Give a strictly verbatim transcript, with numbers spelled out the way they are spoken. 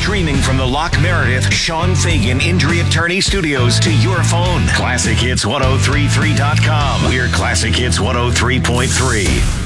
Streaming from the Lock Meredith Sean Fagan Injury Attorney Studios to your phone. classic hits ten thirty-three dot com. We're Classic Hits one oh three point three.